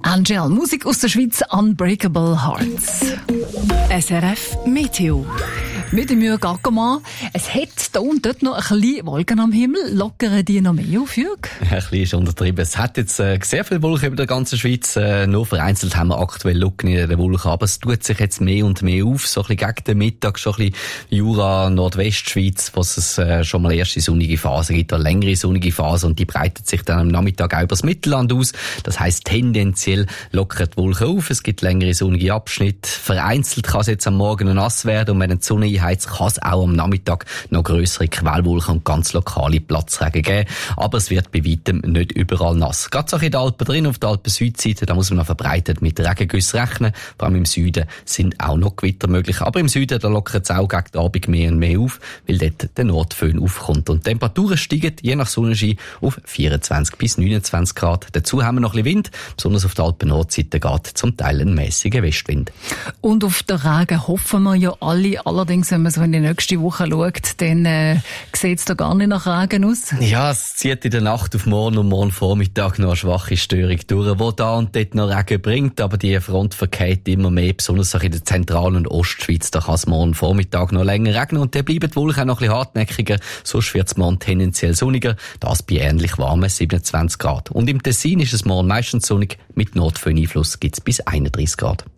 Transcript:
Angel, Musik aus der Schweiz, Unbreakable Hearts. SRF Meteo. Mit dem Jürg Ackermann. Es hat da und dort noch ein bisschen Wolken am Himmel. Lockern die noch mehr auf, Jürg? Ein bisschen ist untertrieben. Es hat jetzt sehr viele Wolken über der ganzen Schweiz. Nur vereinzelt haben wir aktuell Locken in den Wolken. Aber es tut sich jetzt mehr und mehr auf. So ein bisschen gegen den Mittag, schon ein bisschen Jura, Nordwestschweiz, wo es schon mal erste sonnige Phase gibt, eine längere sonnige Phase. Und die breitet sich dann am Nachmittag auch über das Mittelland aus. Das heisst, tendenziell lockern die Wolken auf. Es gibt längere sonnige Abschnitte. Vereinzelt kann es jetzt am Morgen noch nass werden. Und wenn die Sonne einheizt, kann es auch am Nachmittag noch grössere Quellwolken und ganz lokale Platzregen geben. Aber es wird bei weitem nicht überall nass. Gerade so in den Alpen drin, auf der Alpen-Südseite, da muss man noch verbreitet mit Regengüssen rechnen. Vor allem im Süden sind auch noch Gewitter möglich. Aber im Süden, da lockert es auch gegen den Abend mehr und mehr auf, weil dort der Nordföhn aufkommt. Und die Temperaturen steigen je nach Sonnenschein auf 24 bis 29 Grad. Dazu haben wir noch ein bisschen Wind. Besonders auf der Alpen-Nordseite geht zum Teil ein mäßiger Westwind. Und auf den Regen hoffen wir ja alle. Allerdings, wenn man so in die nächste Woche schaut, dann sieht es da gar nicht nach Regen aus. Ja, es zieht in der Nacht auf morgen und morgen Vormittag noch eine schwache Störung durch, die da und dort noch Regen bringt. Aber die Front verkehrt immer mehr, besonders auch in der Zentral- und Ostschweiz. Da kann es morgen Vormittag noch länger regnen und dann bleiben die Wolken auch noch ein bisschen hartnäckiger. Sonst wird es morgen tendenziell sonniger. Das bei ähnlich warmen 27 Grad. Und im Tessin ist es morgen meistens sonnig. Mit Nordföhn-Einfluss gibt es bis 31 Grad.